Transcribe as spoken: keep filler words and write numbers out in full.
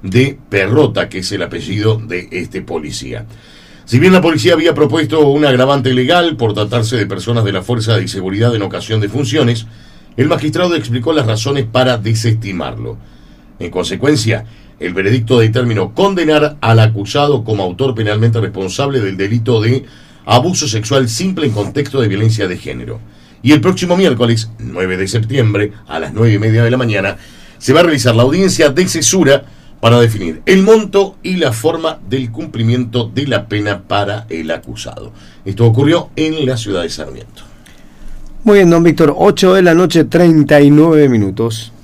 de Perrota, que es el apellido de este policía. Si bien la policía había propuesto un agravante legal por tratarse de personas de la Fuerza de Seguridad en ocasión de funciones, el magistrado explicó las razones para desestimarlo. En consecuencia, el veredicto determinó condenar al acusado como autor penalmente responsable del delito de abuso sexual simple en contexto de violencia de género. Y el próximo miércoles, nueve de septiembre, a las nueve y media de la mañana, se va a realizar la audiencia de cesura para definir el monto y la forma del cumplimiento de la pena para el acusado. Esto ocurrió en la ciudad de Sarmiento. Muy bien, don Víctor, ocho de la noche, treinta y nueve minutos.